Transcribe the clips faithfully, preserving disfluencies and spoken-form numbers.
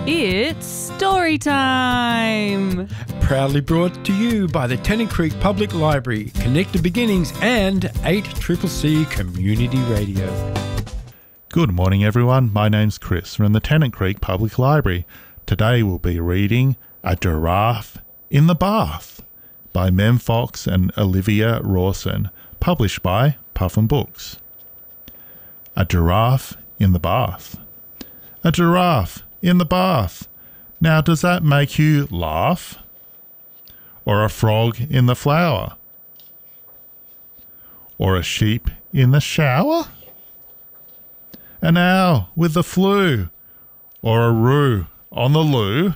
It's story time! Proudly brought to you by the Tennant Creek Public Library, Connected Beginnings and eight C C C Community Radio. Good morning everyone, my name's Chris from the Tennant Creek Public Library. Today we'll be reading A Giraffe in the Bath by Mem Fox and Olivia Rawson, published by Puffin Books. A giraffe in the bath. A giraffe in the bath. Now does that make you laugh? Or a frog in the flower? Or a sheep in the shower? An owl with the flu? Or a roo on the loo?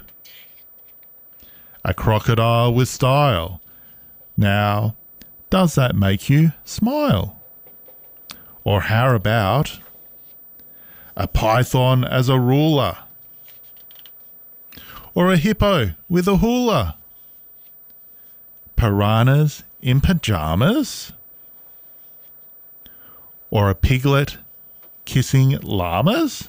A crocodile with style. Now, does that make you smile? Or how about a python as a ruler? Or a hippo with a hula? Piranhas in pajamas? Or a piglet kissing llamas?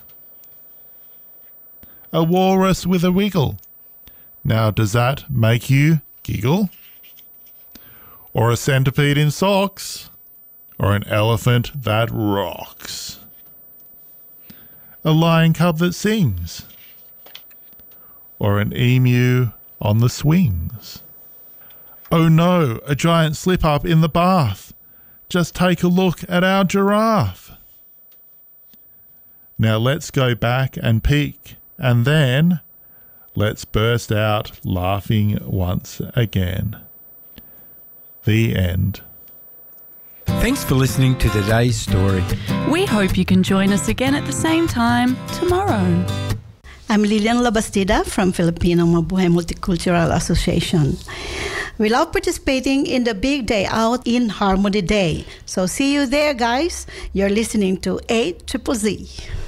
A walrus with a wiggle? Now does that make you giggle? Or a centipede in socks? Or an elephant that rocks? A lion cub that sings? Or an emu on the swings? Oh no, a giant slip-up in the bath. Just take a look at our giraffe. Now let's go back and peek, and then let's burst out laughing once again. The end. Thanks for listening to today's story. We hope you can join us again at the same time tomorrow. I'm Lilian Labastida from Filipino Mabuhay Multicultural Association. We love participating in the Big Day Out in Harmony Day. So see you there, guys. You're listening to eight C C C.